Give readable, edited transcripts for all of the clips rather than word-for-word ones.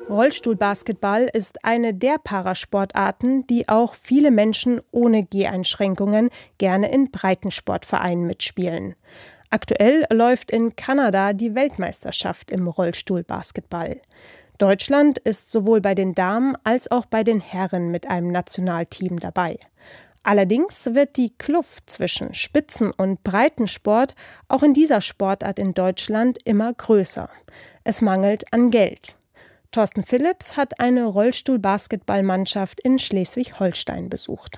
Rollstuhlbasketball ist eine der Parasportarten, die auch viele Menschen ohne Geheinschränkungen gerne in Breitensportvereinen mitspielen. Aktuell läuft in Kanada die Weltmeisterschaft im Rollstuhlbasketball. Deutschland ist sowohl bei den Damen als auch bei den Herren mit einem Nationalteam dabei. Allerdings wird die Kluft zwischen Spitzen- und Breitensport auch in dieser Sportart in Deutschland immer größer. Es mangelt an Geld. Thorsten Phillips hat eine Rollstuhl-Basketballmannschaft in Schleswig-Holstein besucht.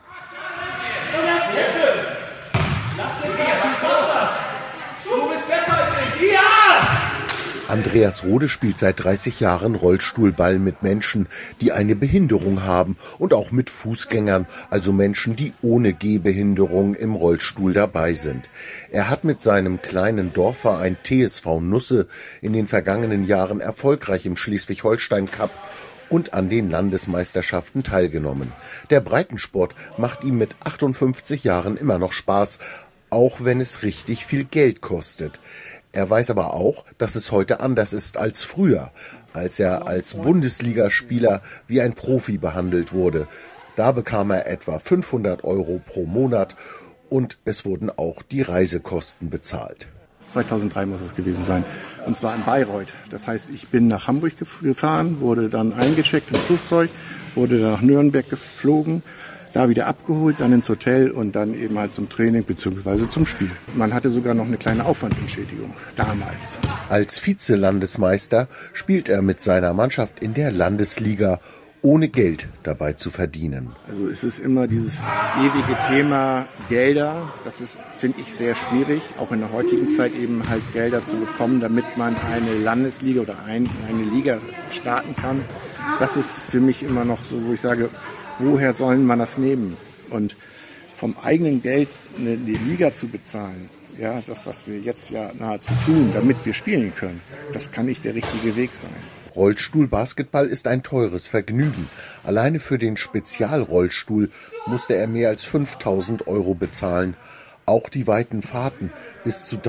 Andreas Rode spielt seit 30 Jahren Rollstuhlball mit Menschen, die eine Behinderung haben und auch mit Fußgängern, also Menschen, die ohne Gehbehinderung im Rollstuhl dabei sind. Er hat mit seinem kleinen Dorfverein TSV Nusse in den vergangenen Jahren erfolgreich im Schleswig-Holstein-Cup und an den Landesmeisterschaften teilgenommen. Der Breitensport macht ihm mit 58 Jahren immer noch Spaß, auch wenn es richtig viel Geld kostet. Er weiß aber auch, dass es heute anders ist als früher, als er als Bundesligaspieler wie ein Profi behandelt wurde. Da bekam er etwa 500 € pro Monat und es wurden auch die Reisekosten bezahlt. 2003 muss es gewesen sein, und zwar in Bayreuth. Das heißt, ich bin nach Hamburg gefahren, wurde dann eingecheckt ins Flugzeug, wurde dann nach Nürnberg geflogen, da wieder abgeholt, dann ins Hotel und dann eben halt zum Training bzw. zum Spiel. Man hatte sogar noch eine kleine Aufwandsentschädigung damals. Als Vize-Landesmeister spielt er mit seiner Mannschaft in der Landesliga, ohne Geld dabei zu verdienen. Also es ist immer dieses ewige Thema Gelder. Das ist, finde ich, sehr schwierig, auch in der heutigen Zeit eben halt Gelder zu bekommen, damit man eine Landesliga oder eine Liga starten kann. Das ist für mich immer noch so, wo ich sage, woher sollen man das nehmen? Und vom eigenen Geld eine Liga zu bezahlen, ja, das, was wir jetzt ja nahezu tun, damit wir spielen können, das kann nicht der richtige Weg sein. Rollstuhlbasketball ist ein teures Vergnügen. Alleine für den Spezialrollstuhl musste er mehr als 5.000 € bezahlen. Auch die weiten Fahrten, bis zu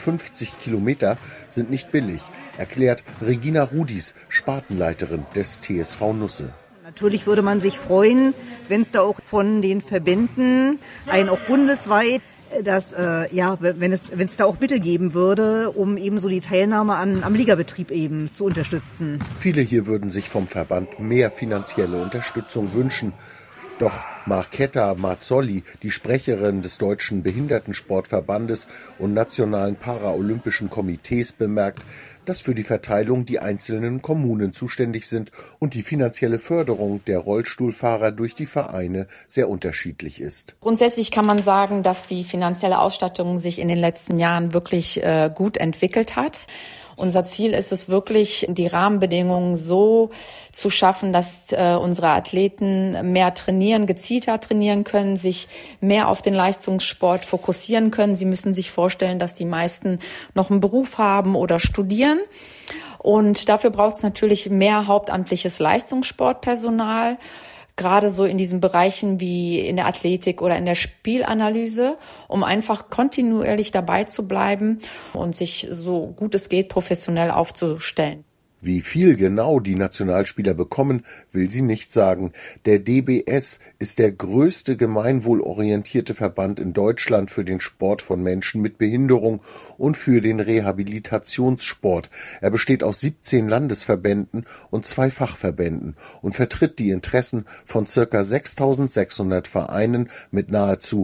350 Kilometer, sind nicht billig, erklärt Regina Rudis, Spartenleiterin des TSV Nusse. Natürlich würde man sich freuen, wenn es da auch von den Verbänden, auch bundesweit, wenn es da auch Mittel geben würde, um eben so die Teilnahme am Ligabetrieb eben zu unterstützen. Viele hier würden sich vom Verband mehr finanzielle Unterstützung wünschen. Doch Marketa Mazzolli, die Sprecherin des Deutschen Behindertensportverbandes und Nationalen Paralympischen Komitees, bemerkt, dass für die Verteilung die einzelnen Kommunen zuständig sind und die finanzielle Förderung der Rollstuhlfahrer durch die Vereine sehr unterschiedlich ist. Grundsätzlich kann man sagen, dass die finanzielle Ausstattung sich in den letzten Jahren wirklich gut entwickelt hat. Unser Ziel ist es wirklich, die Rahmenbedingungen so zu schaffen, dass unsere Athleten mehr trainieren, gezielter trainieren können, sich mehr auf den Leistungssport fokussieren können. Sie müssen sich vorstellen, dass die meisten noch einen Beruf haben oder studieren. Und dafür braucht es natürlich mehr hauptamtliches Leistungssportpersonal, gerade so in diesen Bereichen wie in der Athletik oder in der Spielanalyse, um einfach kontinuierlich dabei zu bleiben und sich so gut es geht professionell aufzustellen. Wie viel genau die Nationalspieler bekommen, will sie nicht sagen. Der DBS ist der größte gemeinwohlorientierte Verband in Deutschland für den Sport von Menschen mit Behinderung und für den Rehabilitationssport. Er besteht aus 17 Landesverbänden und 2 Fachverbänden und vertritt die Interessen von ca. 6.600 Vereinen mit nahezu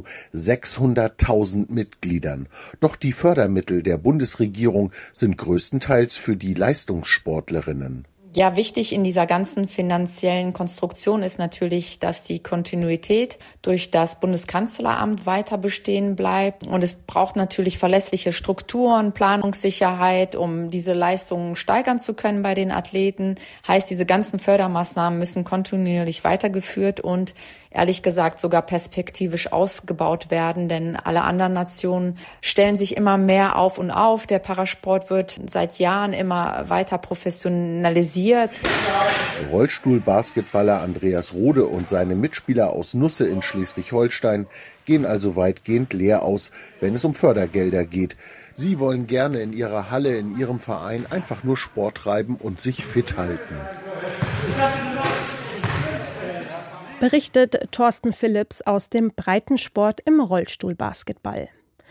600.000 Mitgliedern. Doch die Fördermittel der Bundesregierung sind größtenteils für die Leistungssportler. Ja, wichtig in dieser ganzen finanziellen Konstruktion ist natürlich, dass die Kontinuität durch das Bundeskanzleramt weiter bestehen bleibt. Und es braucht natürlich verlässliche Strukturen, Planungssicherheit, um diese Leistungen steigern zu können bei den Athleten. Heißt, diese ganzen Fördermaßnahmen müssen kontinuierlich weitergeführt und ehrlich gesagt sogar perspektivisch ausgebaut werden, denn alle anderen Nationen stellen sich immer mehr auf und auf. Der Parasport wird seit Jahren immer weiter professionalisiert. Rollstuhl-Basketballer Andreas Rode und seine Mitspieler aus Nusse in Schleswig-Holstein gehen also weitgehend leer aus, wenn es um Fördergelder geht. Sie wollen gerne in ihrer Halle, in ihrem Verein einfach nur Sport treiben und sich fit halten. Berichtet Thorsten Phillips aus dem Breitensport im Rollstuhlbasketball.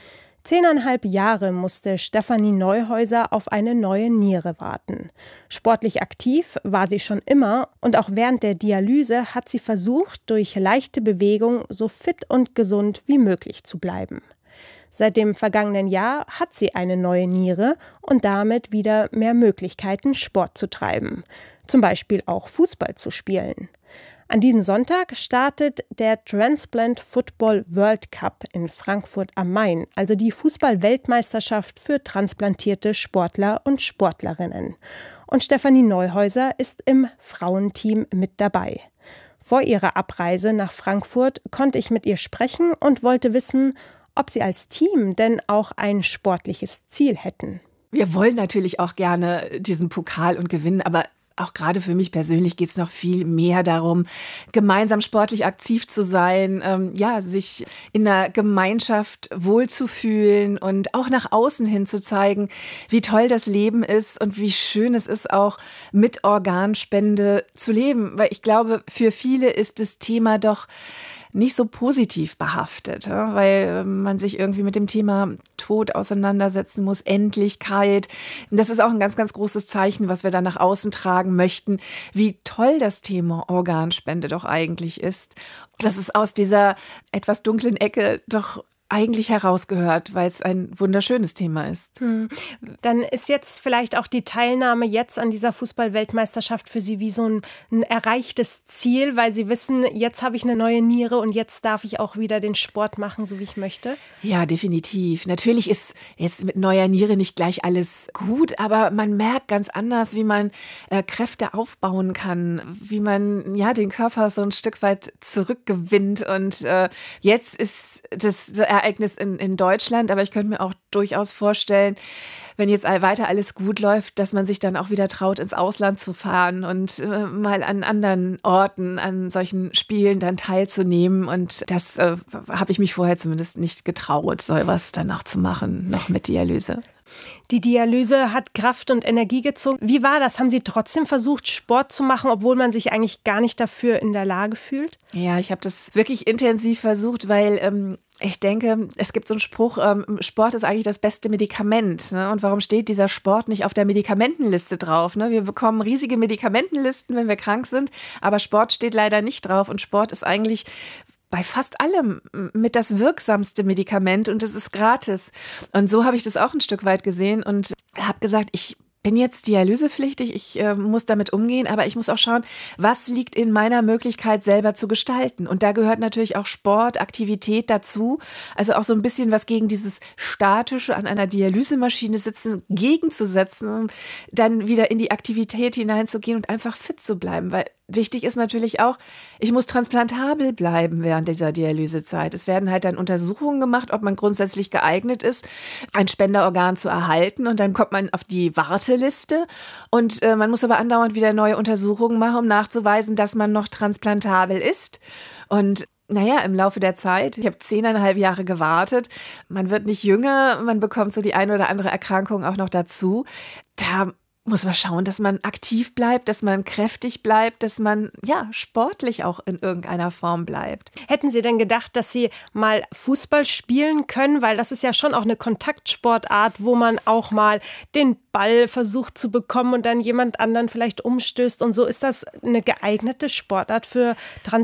10,5 Jahre musste Stefanie Neuhäuser auf eine neue Niere warten. Sportlich aktiv war sie schon immer und auch während der Dialyse hat sie versucht, durch leichte Bewegung so fit und gesund wie möglich zu bleiben. Seit dem vergangenen Jahr hat sie eine neue Niere und damit wieder mehr Möglichkeiten, Sport zu treiben. Zum Beispiel auch Fußball zu spielen. An diesem Sonntag startet der Transplant Football World Cup in Frankfurt am Main, also die Fußball-Weltmeisterschaft für transplantierte Sportler und Sportlerinnen. Und Stefanie Neuhäuser ist im Frauenteam mit dabei. Vor ihrer Abreise nach Frankfurt konnte ich mit ihr sprechen und wollte wissen, ob sie als Team denn auch ein sportliches Ziel hätten. Wir wollen natürlich auch gerne diesen Pokal und gewinnen, aber auch gerade für mich persönlich geht es noch viel mehr darum, gemeinsam sportlich aktiv zu sein, sich in der Gemeinschaft wohlzufühlen und auch nach außen hin zu zeigen, wie toll das Leben ist und wie schön es ist, auch mit Organspende zu leben. Weil ich glaube, für viele ist das Thema doch nicht so positiv behaftet, weil man sich irgendwie mit dem Thema Tod auseinandersetzen muss, Endlichkeit. Das ist auch ein ganz, ganz großes Zeichen, was wir da nach außen tragen möchten, wie toll das Thema Organspende doch eigentlich ist. Dass es aus dieser etwas dunklen Ecke doch eigentlich herausgehört, weil es ein wunderschönes Thema ist. Dann ist jetzt vielleicht auch die Teilnahme jetzt an dieser Fußball-Weltmeisterschaft für Sie wie so ein erreichtes Ziel, weil Sie wissen, jetzt habe ich eine neue Niere und jetzt darf ich auch wieder den Sport machen, so wie ich möchte? Ja, definitiv. Natürlich ist jetzt mit neuer Niere nicht gleich alles gut, aber man merkt ganz anders, wie man Kräfte aufbauen kann, wie man den Körper so ein Stück weit zurückgewinnt. Und jetzt ist das Ereignis in Deutschland, aber ich könnte mir auch durchaus vorstellen, wenn jetzt weiter alles gut läuft, dass man sich dann auch wieder traut, ins Ausland zu fahren und mal an anderen Orten, an solchen Spielen dann teilzunehmen. Und das habe ich mich vorher zumindest nicht getraut, sowas dann auch zu machen, noch mit Dialyse. Die Dialyse hat Kraft und Energie gezogen. Wie war das? Haben Sie trotzdem versucht, Sport zu machen, obwohl man sich eigentlich gar nicht dafür in der Lage fühlt? Ja, ich habe das wirklich intensiv versucht, weil ich denke, es gibt so einen Spruch, Sport ist eigentlich das beste Medikament. Ne? Und warum steht dieser Sport nicht auf der Medikamentenliste drauf? Ne? Wir bekommen riesige Medikamentenlisten, wenn wir krank sind, aber Sport steht leider nicht drauf. Und Sport ist eigentlich bei fast allem mit das wirksamste Medikament und es ist gratis. Und so habe ich das auch ein Stück weit gesehen und habe gesagt, ich bin jetzt dialysepflichtig, ich muss damit umgehen, aber ich muss auch schauen, was liegt in meiner Möglichkeit selber zu gestalten. Und da gehört natürlich auch Sport, Aktivität dazu, also auch so ein bisschen was gegen dieses Statische an einer Dialysemaschine sitzen, gegenzusetzen, um dann wieder in die Aktivität hineinzugehen und einfach fit zu bleiben, weil wichtig ist natürlich auch, ich muss transplantabel bleiben während dieser Dialysezeit. Es werden halt dann Untersuchungen gemacht, ob man grundsätzlich geeignet ist, ein Spenderorgan zu erhalten. Und dann kommt man auf die Warteliste. Und man muss aber andauernd wieder neue Untersuchungen machen, um nachzuweisen, dass man noch transplantabel ist. Und im Laufe der Zeit, ich habe 10,5 Jahre gewartet, man wird nicht jünger, man bekommt so die eine oder andere Erkrankung auch noch dazu. Da muss man schauen, dass man aktiv bleibt, dass man kräftig bleibt, dass man sportlich auch in irgendeiner Form bleibt. Hätten Sie denn gedacht, dass Sie mal Fußball spielen können? Weil das ist ja schon auch eine Kontaktsportart, wo man auch mal den Ball versucht zu bekommen und dann jemand anderen vielleicht umstößt. Und so ist das eine geeignete Sportart für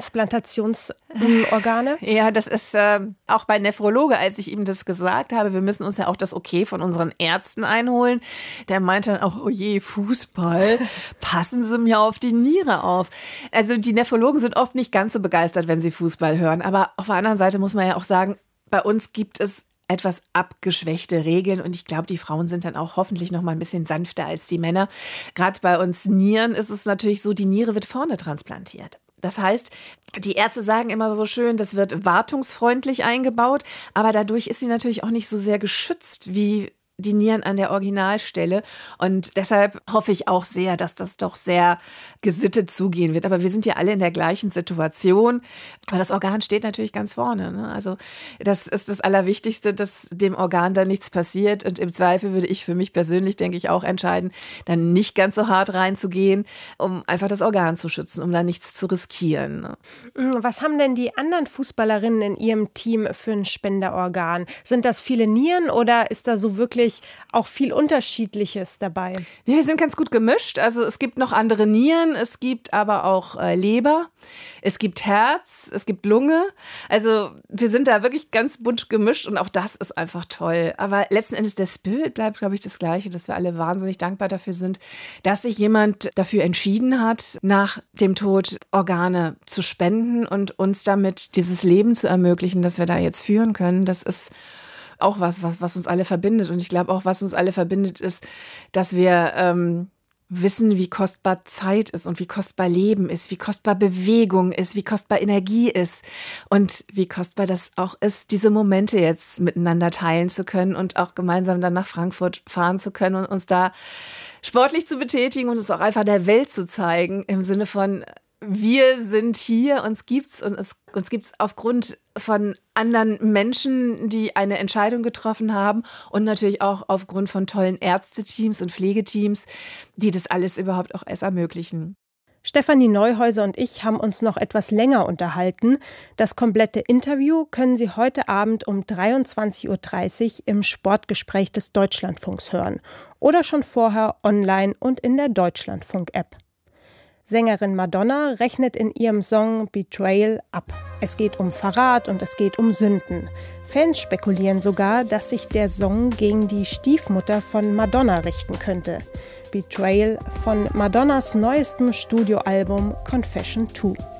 Transplantationsorgane? Ja, das ist auch bei Nephrologe, als ich ihm das gesagt habe, wir müssen uns ja auch das Okay von unseren Ärzten einholen. Der meinte dann auch, oh je, Fußball, passen Sie mir auf die Niere auf. Also die Nephrologen sind oft nicht ganz so begeistert, wenn sie Fußball hören. Aber auf der anderen Seite muss man ja auch sagen, bei uns gibt es etwas abgeschwächte Regeln und ich glaube, die Frauen sind dann auch hoffentlich noch mal ein bisschen sanfter als die Männer. Gerade bei uns Nieren ist es natürlich so, die Niere wird vorne transplantiert. Das heißt, die Ärzte sagen immer so schön, das wird wartungsfreundlich eingebaut, aber dadurch ist sie natürlich auch nicht so sehr geschützt wie die Nieren an der Originalstelle. Und deshalb hoffe ich auch sehr, dass das doch sehr gesittet zugehen wird. Aber wir sind ja alle in der gleichen Situation. Aber das Organ steht natürlich ganz vorne, ne? Also das ist das Allerwichtigste, dass dem Organ da nichts passiert. Und im Zweifel würde ich für mich persönlich, denke ich, auch entscheiden, dann nicht ganz so hart reinzugehen, um einfach das Organ zu schützen, um da nichts zu riskieren, ne? Was haben denn die anderen Fußballerinnen in ihrem Team für ein Spenderorgan? Sind das viele Nieren oder ist da so wirklich auch viel Unterschiedliches dabei? Ja, wir sind ganz gut gemischt. Also es gibt noch andere Nieren, es gibt aber auch Leber, es gibt Herz, es gibt Lunge. Also wir sind da wirklich ganz bunt gemischt und auch das ist einfach toll. Aber letzten Endes der Spirit bleibt, glaube ich, das Gleiche, dass wir alle wahnsinnig dankbar dafür sind, dass sich jemand dafür entschieden hat, nach dem Tod Organe zu spenden und uns damit dieses Leben zu ermöglichen, das wir da jetzt führen können. Das ist auch was uns alle verbindet. Und ich glaube auch, was uns alle verbindet, ist, dass wir wissen, wie kostbar Zeit ist und wie kostbar Leben ist, wie kostbar Bewegung ist, wie kostbar Energie ist und wie kostbar das auch ist, diese Momente jetzt miteinander teilen zu können und auch gemeinsam dann nach Frankfurt fahren zu können und uns da sportlich zu betätigen und es auch einfach der Welt zu zeigen, im Sinne von, wir sind hier, uns gibt's und uns gibt's aufgrund von anderen Menschen, die eine Entscheidung getroffen haben und natürlich auch aufgrund von tollen Ärzteteams und Pflegeteams, die das alles überhaupt auch erst ermöglichen. Stefanie Neuhäuser und ich haben uns noch etwas länger unterhalten. Das komplette Interview können Sie heute Abend um 23:30 Uhr im Sportgespräch des Deutschlandfunks hören oder schon vorher online und in der Deutschlandfunk-App. Sängerin Madonna rechnet in ihrem Song Betrayal ab. Es geht um Verrat und es geht um Sünden. Fans spekulieren sogar, dass sich der Song gegen die Stiefmutter von Madonna richten könnte. Betrayal von Madonnas neuestem Studioalbum Confession 2.